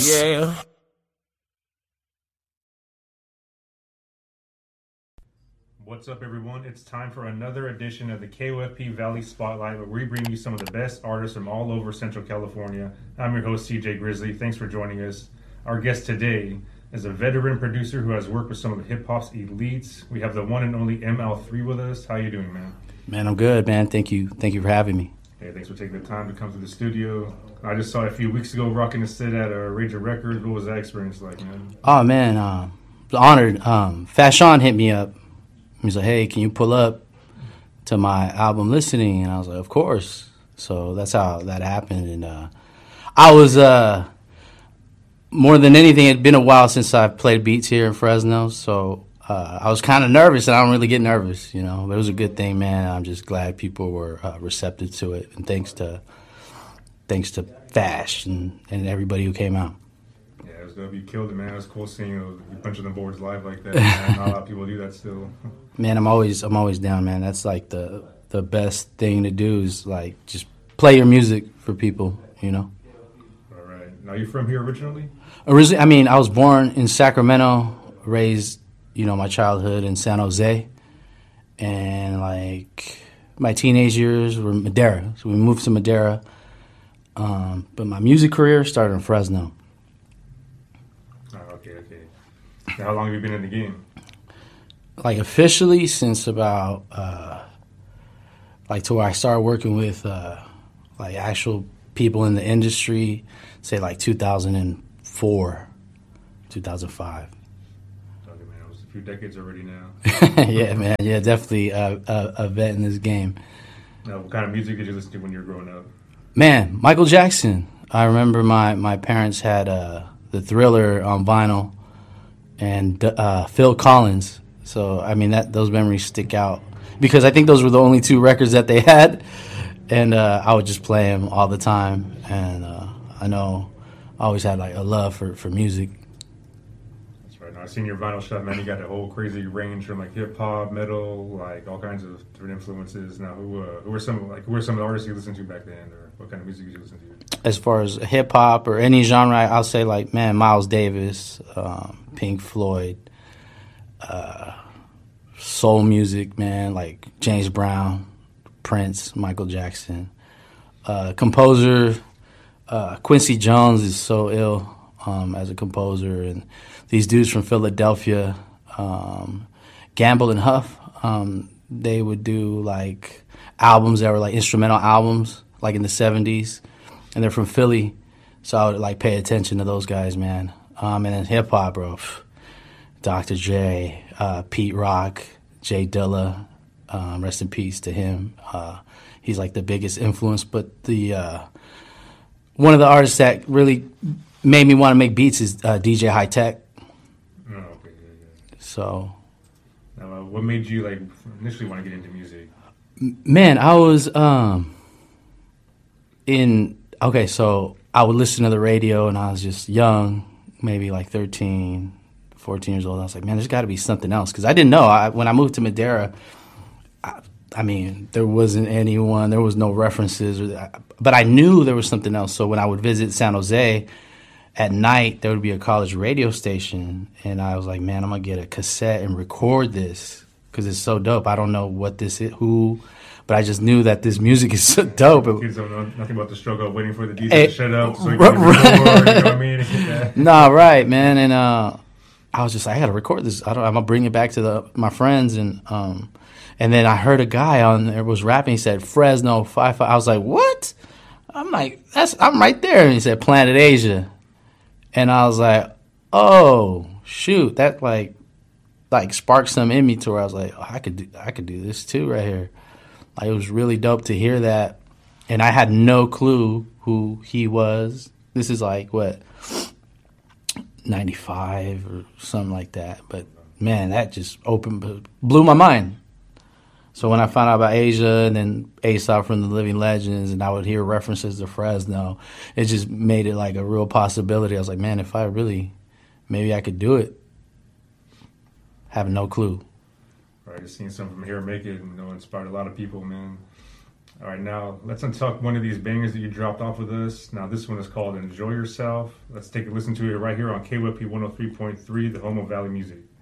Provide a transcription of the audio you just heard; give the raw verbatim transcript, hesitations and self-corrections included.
Yeah. What's up, everyone? It's time for another edition of the K O F P Valley Spotlight, where we bring you some of the best artists from all over Central California. I'm your host, C J Grizzly. Thanks for joining us. Our guest today is a veteran producer who has worked with some of the hip-hop's elites. We have the one and only M L three with us. How you doing, man? Man, I'm good, man. Thank you. Thank you for having me. Hey, thanks for taking the time to come to the studio. I just saw you a few weeks ago rocking the set at uh, Rager Records. What was that experience like, man? Oh, man. Um, I was honored. Um, Fashawn hit me up. He's like, hey, can you pull up to my album listening? And I was like, of course. So that's how that happened. And uh, I was, uh, more than anything, it had been a while since I played beats here in Fresno. So uh, I was kind of nervous, and I don't really get nervous, you know. But it was a good thing, man. I'm just glad people were uh, receptive to it. And thanks to thanks to Fash and, and everybody who came out. Yeah, it was dope. You killed it, man. It was cool seeing you punching the boards live like that. Man. Not a lot of people do that still. Man, I'm always I'm always down, man. That's like the the best thing to do is like just play your music for people, you know. All right. Now, you from here originally? Originally, I mean, I was born in Sacramento, raised, you know, my childhood in San Jose, and like my teenage years were Madera. So we moved to Madera, um, but my music career started in Fresno. Oh, okay, okay. Now, how long have you been in the game? Like officially since about uh, like to where I started working with uh, like actual people in the industry, say like two thousand four, two thousand five. Okay, man, it was a few decades already now. Yeah, man, yeah, definitely a, a, a vet in this game. Now, what kind of music did you listen to when you were growing up? Man, Michael Jackson. I remember my, my parents had uh, the Thriller on vinyl and uh, Phil Collins. So, I mean, that those memories stick out because I think those were the only two records that they had, and uh, I would just play them all the time. And uh, I know I always had like a love for, for music. That's right. Now, I've seen your vinyl shop, man. You got a whole crazy range from like hip hop, metal, like all kinds of different influences. Now, who uh, who were some like who were some of the artists you listened to back then, or what kind of music did you listen to? As far as hip hop or any genre, I'll say like man, Miles Davis, um, Pink Floyd. Uh, soul music, man, like James Brown, Prince, Michael Jackson. Uh, composer, uh, Quincy Jones is so ill um, as a composer. And these dudes from Philadelphia, um, Gamble and Huff, um, they would do like albums that were like instrumental albums, like in the seventies. And they're from Philly, so I would like pay attention to those guys, man. Um, and then hip hop, bro. Pff, Doctor J, uh, Pete Rock, Jay Dilla, um, rest in peace to him. Uh, he's like the biggest influence. But the uh, one of the artists that really made me want to make beats is uh, D J High Tech. Oh, okay, yeah, yeah. So, now, uh, what made you like initially want to get into music? Man, I was um, in okay. So I would listen to the radio, and I was just young, maybe like thirteen. fourteen years old. I was like, man, there's got to be something else. Because I didn't know. I, when I moved to Madera, I, I mean, there wasn't anyone. There was no references. Or, but I knew there was something else. So when I would visit San Jose at night, there would be a college radio station. And I was like, man, I'm going to get a cassette and record this because it's so dope. I don't know what this is, who, but I just knew that this music is so dope. Kids don't know nothing about the struggle of waiting for the D J Hey, to shut up so you right, can record, you know what I mean? Yeah. Nah, right, man. And, uh, I was just like, I gotta record this. I don't. I'm gonna bring it back to the my friends, and um, and then I heard a guy on there was rapping. He said Fresno five five. I was like, what? I'm like, that's I'm right there. And he said Planet Asia, and I was like, oh shoot, that like like sparked some in me to where I was like, oh, I could do I could do this too right here. Like it was really dope to hear that, and I had no clue who he was. This is like what. ninety-five or something like that. But, man, that just opened, blew my mind. So when I found out about Asia and then A$AP from the Living Legends and I would hear references to Fresno, it just made it like a real possibility. I was like, man, if I really, maybe I could do it. Having no clue. Right, just seeing something from here make it, you know, inspired a lot of people, man. All right, now let's untuck one of these bangers that you dropped off with us. Now this one is called Enjoy Yourself. Let's take a listen to it right here on K W F P one oh three point three, the home of Valley Music.